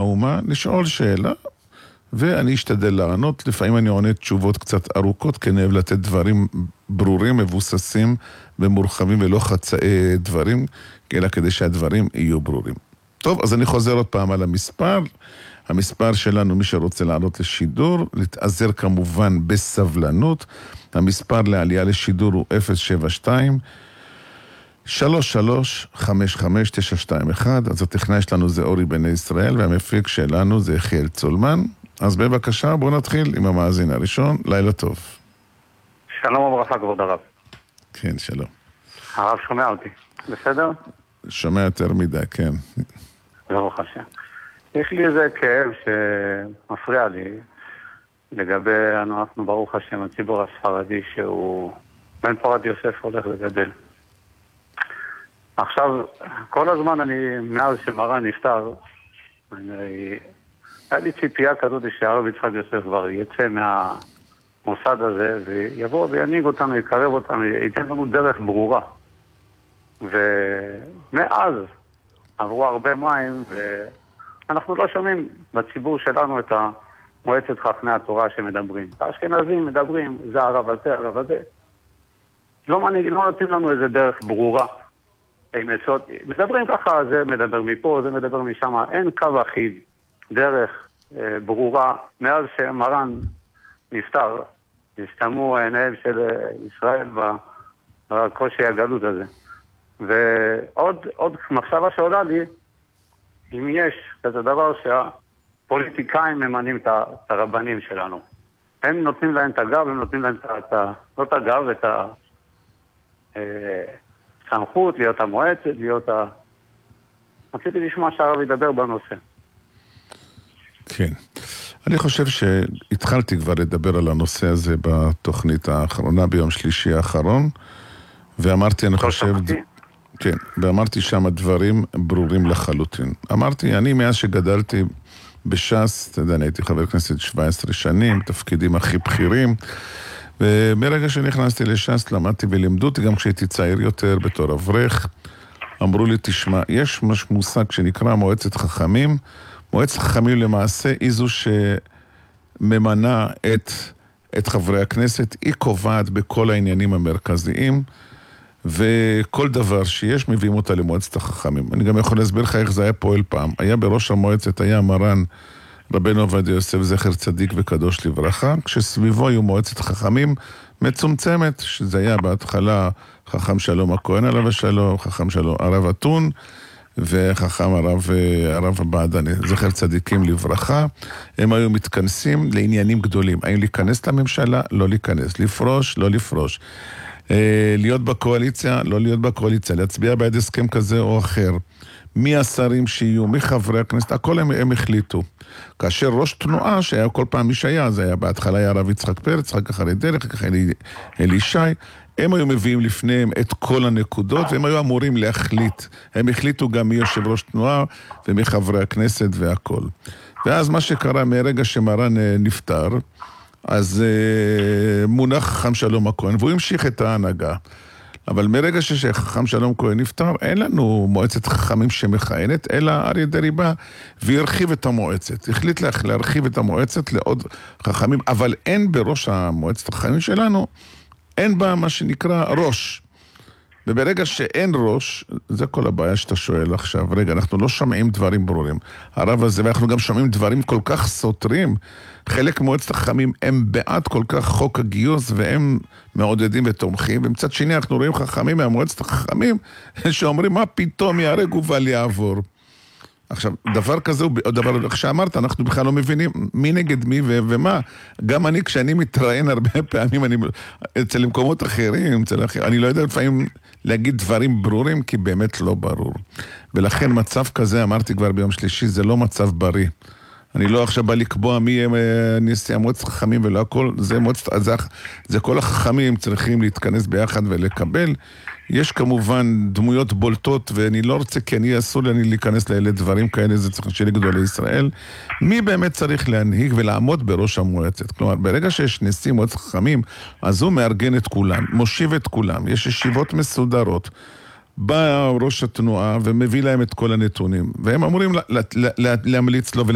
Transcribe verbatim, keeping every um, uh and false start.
האומה, לשאול שאלה, ואני אשתדל לענות. לפעמים אני עונה תשובות קצת ארוכות, כי אני אוהב לתת דברים ברורים, מבוססים ומורחבים, ולא חצאי דברים, אלא כדי שהדברים יהיו ברורים. טוב, אז אני חוזר עוד פעם על המספר. המספר שלנו, מי שרוצה לעלות לשידור, להתעזר כמובן בסבלנות. המספר לעלייה לשידור הוא אפס שבע שתיים שלוש שלוש חמש חמש תשע שתיים אחת. אז הטכנאי שלנו זה אורי בני ישראל, והמפיק שלנו זה יחיאל צולמן. אז בבקשה, בואו נתחיל עם המאזין הראשון. לילה טוב. שלום וברכה, כבוד הרב. כן, שלום. הרב שומע אותי, בסדר? שומע יותר מדי, כן. ברוך השם. יש לי איזה כאב שמפריע לי לגבי, אנחנו ברוך השם, הציבור הספרדי שהוא בן פורת יוסף הולך לגדל. עכשיו, כל הזמן אני, מאז שמרן נפטר, אני, היה לי ציפייה כזאת שהרב יצחק יוסף כבר יצא מהמוסד הזה ויבוא וינהיג אותנו, יקרב אותנו, ייתן לנו דרך ברורה. ומאז עברו הרבה מים ואנחנו לא שומעים בציבור שלנו את מועצת חכמי התורה שמדברים. האשכנזים מדברים, זה הרב הזה, הרב הזה. לא, מנהיג, לא נותנים לנו איזה דרך ברורה. מדברים ככה, זה מדבר מפה, זה מדבר משם. אין קו אחיד, דרך אה, ברורה. מאז שמרן נפטר, הסתמו עיניהם של ישראל בקושי הגלות הזה. ועוד עוד מחשבה שעולה לי, אם יש כזה דבר שהפוליטיקאים ממנים את הרבנים שלנו. הם נותנים להם את הגב, הם נותנים להם את ה... לא את הגב, את הסמכות, להיות המועצת, להיות ה... רציתי לשמוע שהרב ידבר בנושא. כן. אני חושב שהתחלתי כבר לדבר על הנושא הזה בתוכנית האחרונה, ביום שלישי האחרון, ואמרתי, אני חושב... כן, ואמרתי שם דברים ברורים לחלוטין. אמרתי, אני מאז שגדלתי בש"ס, אתה יודע, אני הייתי חבר כנסת שבע עשרה שנים, תפקידים הכי בכירים, ומרגע שנכנסתי לש"ס למדתי ולימדו אותי, גם כשהייתי צעיר יותר בתור אברך, אמרו לי, תשמע, יש מש מושג שנקרא מועצת חכמים, מועצת חכמים למעשה היא זו שממנה את, את חברי הכנסת, היא קובעת בכל העניינים המרכזיים, וכל דבר שיש מביאים אותה למועצת החכמים. אני גם יכול להסביר לך איך זה היה פועל פעם. היה בראש המועצת, היה מרן רבנו עובדיה יוסף זכר צדיק וקדוש לברכה, כשסביבו היו מועצת חכמים מצומצמת, שזה היה בהתחלה חכם שלום הכהן עליו השלום, חכם שלום הרב אתון, וחכם הרב, הרב הבעדני, זכר צדיקים לברכה. הם היו מתכנסים לעניינים גדולים. האם להיכנס לממשלה? לא להיכנס. לפרוש? לא לפרוש. להיות בקואליציה, לא להיות בקואליציה, להצביע בעד הסכם כזה או אחר. מי השרים שיהיו, מי חברי הכנסת, הכל הם, הם החליטו. כאשר ראש תנועה, שהיה כל פעם מי שהיה, זה היה בהתחלה היה הרב יצחק פרץ, אחר כך אריה דרעי, אחר כך אלי, אלי שי, הם היו מביאים לפניהם את כל הנקודות, והם היו אמורים להחליט. הם החליטו גם מי יושב ראש תנועה, ומי חברי הכנסת והכל. ואז מה שקרה מרגע שמרן נפטר, אז uh, מונח חכם שלום הכהן, והוא המשיך את ההנהגה. אבל מרגע שחכם שלום כהן נפטר, אין לנו מועצת חכמים שמכהנת, אלא אריה דרעי בא והרחיב את המועצת. החליט לה, להרחיב את המועצת לעוד חכמים, אבל אין בראש המועצת החכמים שלנו, אין בה מה שנקרא ראש. וברגע שאין ראש, זה כל הבעיה שאתה שואל עכשיו. רגע, אנחנו לא שומעים דברים ברורים. הרב הזה, ואנחנו גם שומעים דברים כל כך סותרים. חלק מועצת החכמים הם בעד כל כך חוק הגיוס, והם מעודדים ותומכים. ומצד שני, אנחנו רואים חכמים מהמועצת החכמים, שאומרים, מה פתאום יהרג ובל יעבור. עכשיו, דבר כזה, דבר, איך שאמרת, אנחנו בכלל לא מבינים מי נגד מי ו- ומה. גם אני, כשאני מתראיין הרבה פעמים, אני, אצל מקומות אחרים, אצל אחרים, אני לא יודע לפעמים להגיד דברים ברורים, כי באמת לא ברור. ולכן מצב כזה, אמרתי כבר ביום שלישי, זה לא מצב בריא. אני לא עכשיו בא לקבוע מי הם נשיא המועצת חכמים ולא הכל, זה, מועצת, זה, זה כל החכמים צריכים להתכנס ביחד ולקבל. יש כמובן דמויות בולטות, ואני לא רוצה, כי אני אסור לי להיכנס לאלה דברים כאלה, זה צריך שיהיה גדולי ישראל. מי באמת צריך להנהיג ולעמוד בראש המועצת? כלומר, ברגע שיש נשיא מועצת חכמים, אז הוא מארגן את כולם, מושיב את כולם, יש ישיבות מסודרות, בא ראש התנועה ומביא להם את כל הנתונים, והם אמורים לה, לה, לה, להמליץ לו